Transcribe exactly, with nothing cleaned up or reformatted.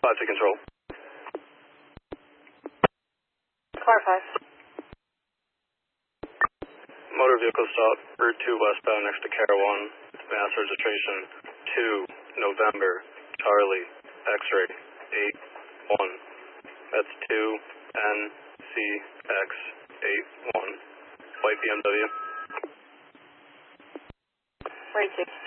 five to control. Car five. Motor vehicle stop, Route two westbound next to Car one. Mass registration two, November, Charlie, X-ray, eight, one. That's two, N, C, X, eight, one. White B M W. Right two.